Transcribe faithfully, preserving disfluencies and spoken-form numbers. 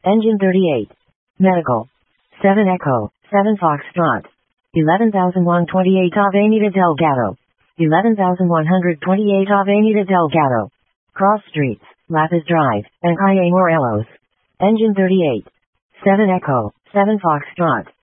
Engine thirty-eight. Medical. seven Echo, seven Foxtrot. eleven thousand one hundred twenty-eight Avenida Delgado. eleven thousand one hundred twenty-eight Avenida Delgado. Cross Streets, Lapis Drive, and Calle Morelos. Engine thirty-eight. seven Echo, seven Foxtrot.